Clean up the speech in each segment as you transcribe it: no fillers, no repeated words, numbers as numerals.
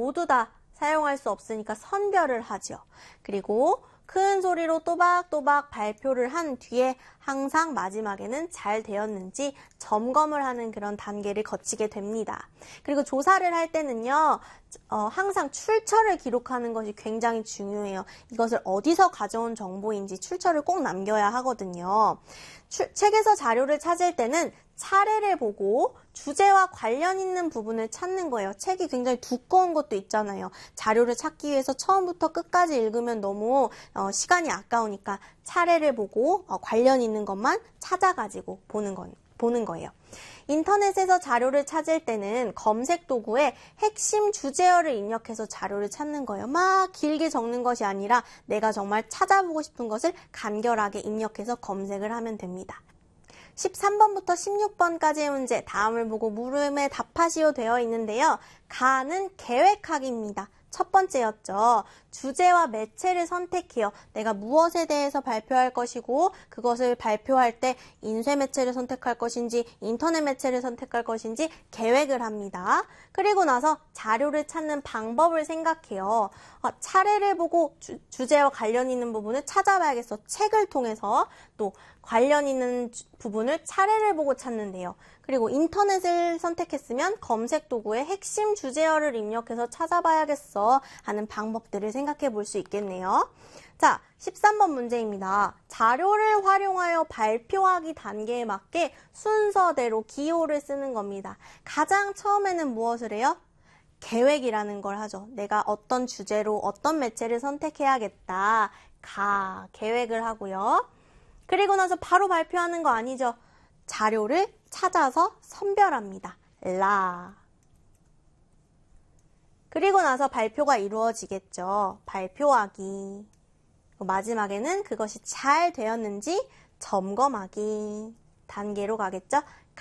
모두 다 사용할 수 없으니까 선별을 하죠. 그리고 큰 소리로 또박또박 발표를 한 뒤에 항상 마지막에는 잘 되었는지 점검을 하는 그런 단계를 거치게 됩니다. 그리고 조사를 할 때는요, 항상 출처를 기록하는 것이 굉장히 중요해요. 이것을 어디서 가져온 정보인지 출처를 꼭 남겨야 하거든요. 책에서 자료를 찾을 때는 사례를 보고 주제와 관련 있는 부분을 찾는 거예요. 책이 굉장히 두꺼운 것도 있잖아요. 자료를 찾기 위해서 처음부터 끝까지 읽으면 너무 시간이 아까우니까 사례를 보고 관련 있는 것만 찾아가지고 보는 거예요. 인터넷에서 자료를 찾을 때는 검색 도구에 핵심 주제어를 입력해서 자료를 찾는 거예요. 막 길게 적는 것이 아니라 내가 정말 찾아보고 싶은 것을 간결하게 입력해서 검색을 하면 됩니다. 13번부터 16번까지의 문제, 다음을 보고 물음에 답하시오 되어 있는데요. 가는 계획하기입니다. 첫 번째였죠. 주제와 매체를 선택해요. 내가 무엇에 대해서 발표할 것이고 그것을 발표할 때 인쇄 매체를 선택할 것인지 인터넷 매체를 선택할 것인지 계획을 합니다. 그리고 나서 자료를 찾는 방법을 생각해요. 차례를 보고 주제와 관련 있는 부분을 찾아봐야겠어. 책을 통해서 또 관련 있는 부분을 차례를 보고 찾는데요. 그리고 인터넷을 선택했으면 검색 도구에 핵심 주제어를 입력해서 찾아봐야겠어 하는 방법들을 생각해 볼 수 있겠네요. 자, 13번 문제입니다. 자료를 활용하여 발표하기 단계에 맞게 순서대로 기호를 쓰는 겁니다. 가장 처음에는 무엇을 해요? 계획이라는 걸 하죠. 내가 어떤 주제로 어떤 매체를 선택해야겠다. 계획을 하고요. 그리고 나서 바로 발표하는 거 아니죠. 자료를 찾아서 선별합니다. 그리고 나서 발표가 이루어지겠죠. 발표하기. 마지막에는 그것이 잘 되었는지 점검하기 단계로 가겠죠.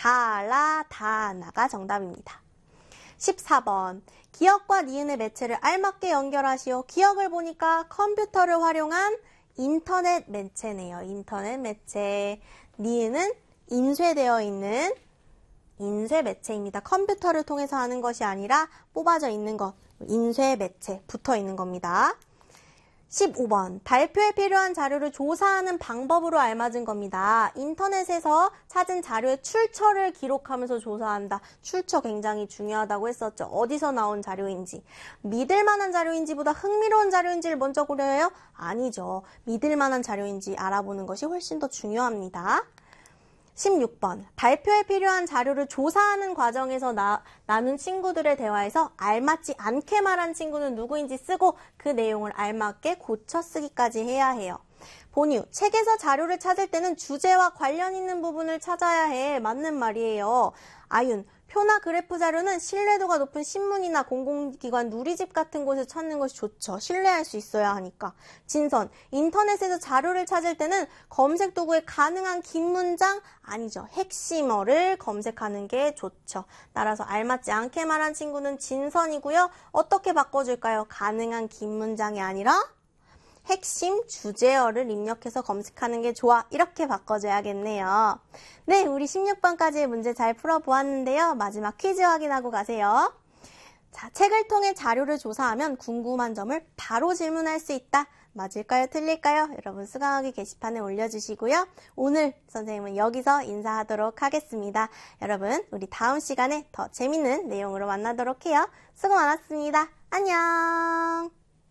다나가 정답입니다. 14번. 기억과 니은의 매체를 알맞게 연결하시오. 기억을 보니까 컴퓨터를 활용한 인터넷 매체네요. 인터넷 매체. 니은은 인쇄되어 있는 인쇄 매체입니다. 컴퓨터를 통해서 하는 것이 아니라 뽑아져 있는 것, 인쇄 매체 붙어 있는 겁니다. 15번. 발표에 필요한 자료를 조사하는 방법으로 알맞은 겁니다. 인터넷에서 찾은 자료의 출처를 기록하면서 조사한다. 출처 굉장히 중요하다고 했었죠. 어디서 나온 자료인지. 믿을 만한 자료인지보다 흥미로운 자료인지를 먼저 고려해요? 아니죠. 믿을 만한 자료인지 알아보는 것이 훨씬 더 중요합니다. 16번. 발표에 필요한 자료를 조사하는 과정에서 나눈 친구들의 대화에서 알맞지 않게 말한 친구는 누구인지 쓰고 그 내용을 알맞게 고쳐 쓰기까지 해야 해요. 본유. 책에서 자료를 찾을 때는 주제와 관련 있는 부분을 찾아야 해. 맞는 말이에요. 아윤. 표나 그래프 자료는 신뢰도가 높은 신문이나 공공기관 누리집 같은 곳에서 찾는 것이 좋죠. 신뢰할 수 있어야 하니까. 진선. 인터넷에서 자료를 찾을 때는 검색 도구에 가능한 긴 문장 아니죠. 핵심어를 검색하는 게 좋죠. 따라서 알맞지 않게 말한 친구는 진선이고요. 어떻게 바꿔줄까요? 가능한 긴 문장이 아니라 핵심 주제어를 입력해서 검색하는 게 좋아. 이렇게 바꿔줘야겠네요. 네, 우리 16번까지의 문제 잘 풀어보았는데요. 마지막 퀴즈 확인하고 가세요. 자, 책을 통해 자료를 조사하면 궁금한 점을 바로 질문할 수 있다. 맞을까요? 틀릴까요? 여러분 수강하기 게시판에 올려주시고요. 오늘 선생님은 여기서 인사하도록 하겠습니다. 여러분, 우리 다음 시간에 더 재밌는 내용으로 만나도록 해요. 수고 많았습니다. 안녕!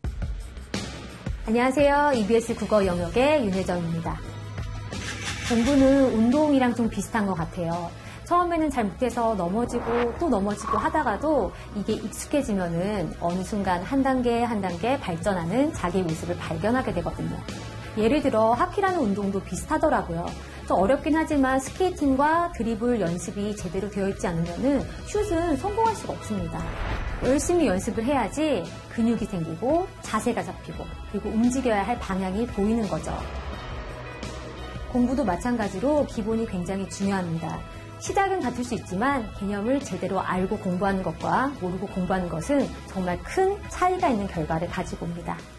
안녕하세요. EBS 국어 영역의 윤혜정입니다. 공부는 운동이랑 좀 비슷한 것 같아요. 처음에는 잘 못해서 넘어지고 또 넘어지고 하다가도 이게 익숙해지면은 어느 순간 한 단계 한 단계 발전하는 자기의 모습을 발견하게 되거든요. 예를 들어 하키라는 운동도 비슷하더라고요. 좀 어렵긴 하지만 스케이팅과 드리블 연습이 제대로 되어 있지 않으면은 슛은 성공할 수가 없습니다. 열심히 연습을 해야지 근육이 생기고 자세가 잡히고 그리고 움직여야 할 방향이 보이는 거죠. 공부도 마찬가지로 기본이 굉장히 중요합니다. 시작은 같을 수 있지만 개념을 제대로 알고 공부하는 것과 모르고 공부하는 것은 정말 큰 차이가 있는 결과를 가지고 옵니다.